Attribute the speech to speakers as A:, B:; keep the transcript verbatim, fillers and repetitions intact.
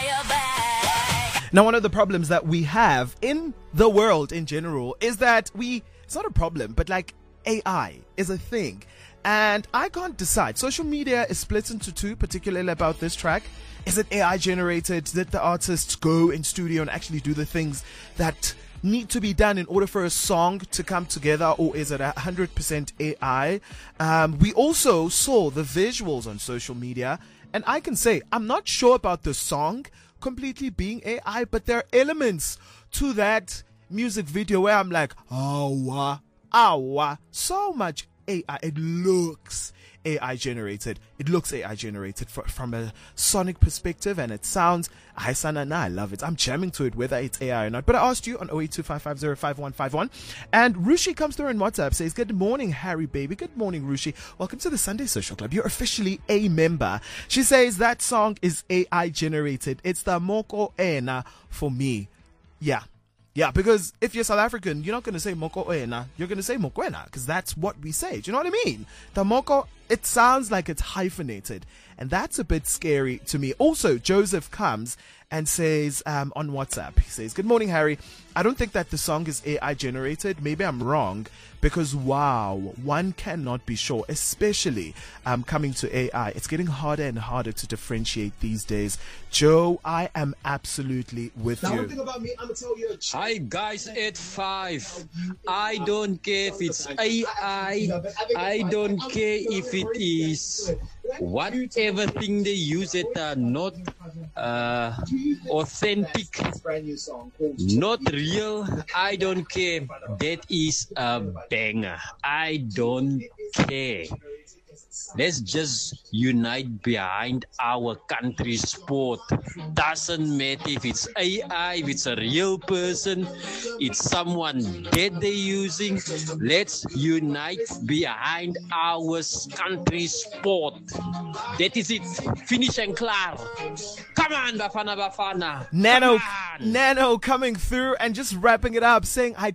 A: Now, one of the problems that we have in the world in general is that we, it's not a problem, but like A I is a thing. And I can't decide. Social media is split into two, particularly about this track. Is it A I generated? Did the artists go in studio and actually do the things that need to be done in order for a song to come together, or is it one hundred percent A I? Um, we also saw the visuals on social media, and I can say I'm not sure about the song completely being A I, but there are elements to that music video where I'm like, awa, awa, so much A I. It looks A I generated. It looks A I generated for, from a sonic perspective, and it sounds, I I love it. I'm jamming to it whether it's A I or not. But I asked you on oh eight two five five zero five one five one, and Rushi comes through on WhatsApp, says, good morning, Harry baby. Good morning, Rushi. Welcome to the Sunday Social Club. You're officially a member. She says that song is A I generated. It's the Moko Ena for me. Yeah. Yeah, because if you're South African, you're not going to say Moko Ena. You're going to say Mokoena, because that's what we say. Do you know what I mean? The Moko, it sounds like it's hyphenated, and that's a bit scary to me. Also, Joseph comes and says um, on WhatsApp, he says, good morning, Harry. I don't think that the song is A I generated. Maybe I'm wrong, because wow, one cannot be sure, especially um, coming to A I. It's getting harder and harder to differentiate these days. Joe, I am absolutely with
B: now,
A: you.
B: One thing about me, I'm gonna tell you.
C: Hi guys, at five. I don't care if it's A I. I don't care if it is whatever thing they use it are not uh, authentic, not real. I don't care. That is a banger. I don't care. Let's just unite behind our country's sport. Doesn't matter if it's A I, if it's a real person, it's someone dead they're using. Let's unite behind our country's sport. That is it. Finish and clear. Come on, Bafana Bafana.
A: Nano,
C: Come on.
A: Nano coming through and just wrapping it up, saying, I